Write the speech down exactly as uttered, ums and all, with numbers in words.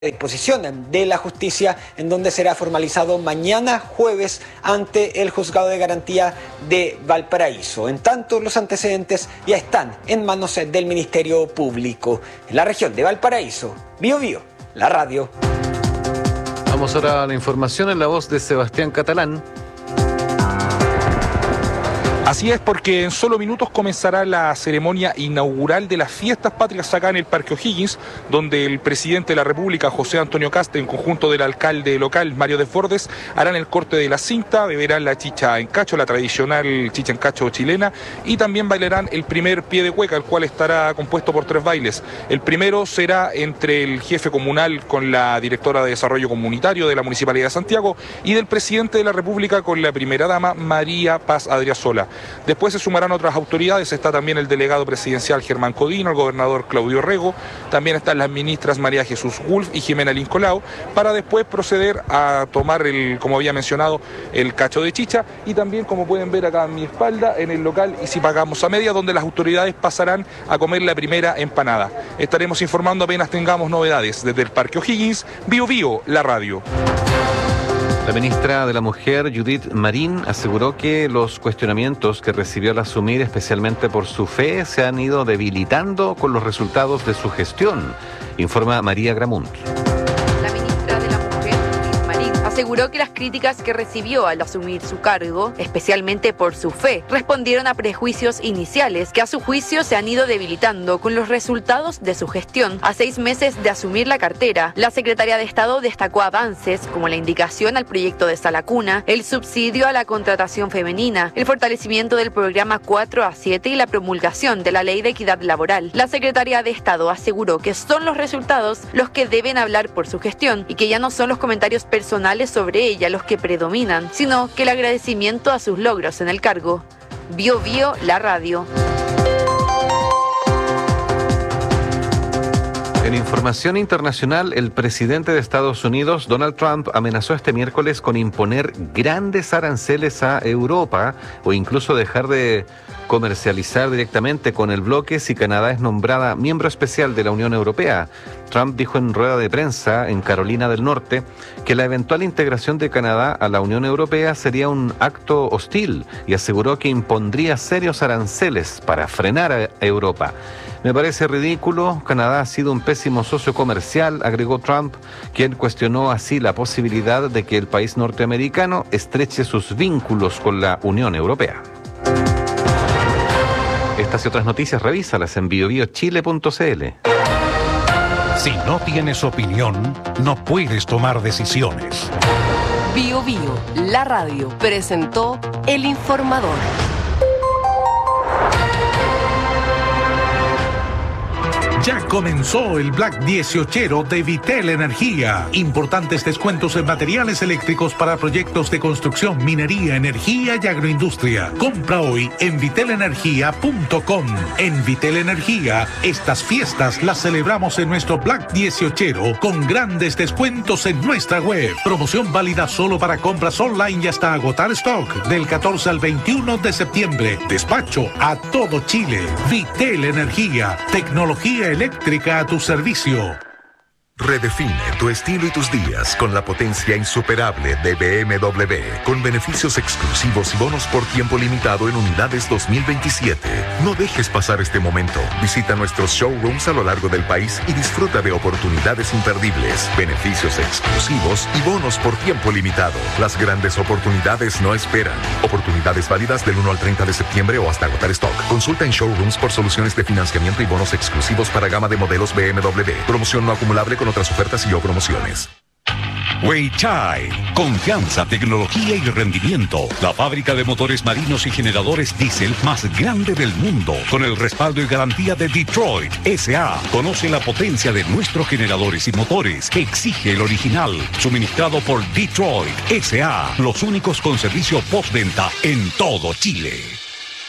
disposición de la justicia, en donde será formalizado mañana jueves ante el juzgado de garantía de Valparaíso. En tanto, los antecedentes ya están en manos del Ministerio Público. En la región de Valparaíso, Bío Bío, la radio. Vamos ahora a la información en la voz de Sebastián Catalán. Así es, porque en solo minutos comenzará la ceremonia inaugural de las fiestas patrias acá en el Parque O'Higgins, donde el presidente de la República, José Antonio Kast, en conjunto del alcalde local, Mario Desbordes, harán el corte de la cinta, beberán la chicha en cacho, la tradicional chicha en cacho chilena, y también bailarán el primer pie de cueca, el cual estará compuesto por tres bailes. El primero será entre el jefe comunal con la directora de Desarrollo Comunitario de la Municipalidad de Santiago y del presidente de la República con la primera dama, María Paz Adriasola. Después se sumarán otras autoridades, está también el delegado presidencial Germán Codino, el gobernador Claudio Rego, también están las ministras María Jesús Wolf y Jimena Lincolao, para después proceder a tomar, el, como había mencionado, el cacho de chicha, y también, como pueden ver acá a mi espalda, en el local Y Si Pagamos a Media, donde las autoridades pasarán a comer la primera empanada. Estaremos informando apenas tengamos novedades. Desde el Parque O'Higgins, Bío Bío, la radio. La ministra de la Mujer, Judith Marín, aseguró que los cuestionamientos que recibió al asumir, especialmente por su fe, se han ido debilitando con los resultados de su gestión, informa María Gramunt. Aseguró que las críticas que recibió al asumir su cargo, especialmente por su fe, respondieron a prejuicios iniciales que a su juicio se han ido debilitando con los resultados de su gestión. A seis meses de asumir la cartera, la secretaria de Estado destacó avances como la indicación al proyecto de Sala Cuna, el subsidio a la contratación femenina, el fortalecimiento del programa cuatro a siete y la promulgación de la Ley de Equidad Laboral. La secretaria de Estado aseguró que son los resultados los que deben hablar por su gestión y que ya no son los comentarios personales sobre ella los que predominan, sino que el agradecimiento a sus logros en el cargo. Bío Bío, la radio. En información internacional, el presidente de Estados Unidos, Donald Trump, amenazó este miércoles con imponer grandes aranceles a Europa o incluso dejar de comercializar directamente con el bloque si Canadá es nombrada miembro especial de la Unión Europea. Trump dijo en rueda de prensa en Carolina del Norte que la eventual integración de Canadá a la Unión Europea sería un acto hostil y aseguró que impondría serios aranceles para frenar a Europa. Me parece ridículo, Canadá ha sido un pésimo socio comercial, agregó Trump, quien cuestionó así la posibilidad de que el país norteamericano estreche sus vínculos con la Unión Europea. Estas y otras noticias revísalas en bio bio chile punto c l. Si no tienes opinión, no puedes tomar decisiones. Bío Bío, la radio, presentó El Informador. Ya comenzó el Black dieciochero de Vitel Energía. Importantes descuentos en materiales eléctricos para proyectos de construcción, minería, energía y agroindustria. Compra hoy en vitel energía punto com. En Vitel Energía, estas fiestas las celebramos en nuestro Black dieciochero con grandes descuentos en nuestra web. Promoción válida solo para compras online y hasta agotar stock del catorce al veintiuno de septiembre. Despacho a todo Chile. Vitel Energía. Tecnología eléctrica a tu servicio. Redefine tu estilo y tus días con la potencia insuperable de B M W, con beneficios exclusivos y bonos por tiempo limitado en unidades dos mil veintisiete. No dejes pasar este momento. Visita nuestros showrooms a lo largo del país y disfruta de oportunidades imperdibles, beneficios exclusivos y bonos por tiempo limitado. Las grandes oportunidades no esperan. Oportunidades válidas del uno al treinta de septiembre o hasta agotar stock. Consulta en showrooms por soluciones de financiamiento y bonos exclusivos para gama de modelos B M W. Promoción no acumulable con otras ofertas y o promociones. Weichai, confianza, tecnología y rendimiento. La fábrica de motores marinos y generadores diésel más grande del mundo, con el respaldo y garantía de Detroit S A. Conoce la potencia de nuestros generadores y motores que exige el original, suministrado por Detroit S A. Los únicos con servicio postventa en todo Chile.